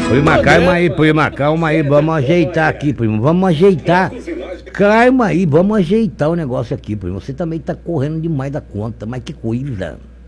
calma aí, vamos ajeitar aqui, primo, vamos ajeitar. Calma aí, vamos ajeitar o negócio aqui, primo. Você também tá correndo demais da conta, mas que coisa.